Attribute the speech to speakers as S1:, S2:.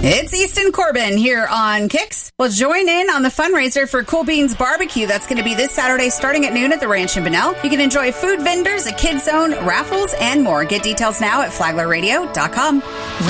S1: It's Easton Corbin here on Kicks. Well, join in on the fundraiser for Cool Beans Barbecue. That's going to be this Saturday starting at noon at the Ranch in Bunnell. You can enjoy food vendors, a kids zone, raffles, and more. Get details now at flaglerradio.com.